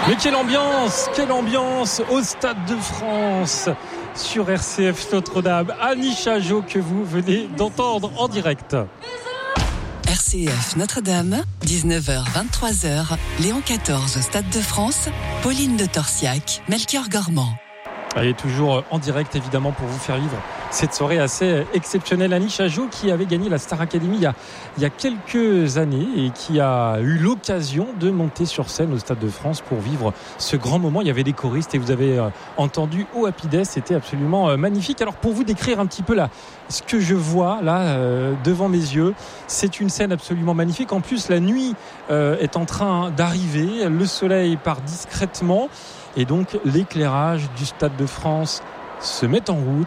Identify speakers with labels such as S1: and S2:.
S1: Mais quelle ambiance au Stade de France sur RCF Notre-Dame. Annie Chajot que vous venez d'entendre en direct.
S2: RCF Notre-Dame, 19h, 23h, Léon XIV au Stade de France, Pauline de Torsiac, Melchior Gormand.
S1: Et toujours en direct évidemment pour vous faire vivre cette soirée assez exceptionnelle. Annie Chajot qui avait gagné la Star Academy il y a quelques années et qui a eu l'occasion de monter sur scène au Stade de France pour vivre ce grand moment. Il y avait des choristes et vous avez entendu Oh Happy Day, c'était absolument magnifique. Alors pour vous décrire un petit peu là, ce que je vois là devant mes yeux, c'est une scène absolument magnifique. En plus la nuit est en train d'arriver, le soleil part discrètement. Et donc l'éclairage du Stade de France se met en route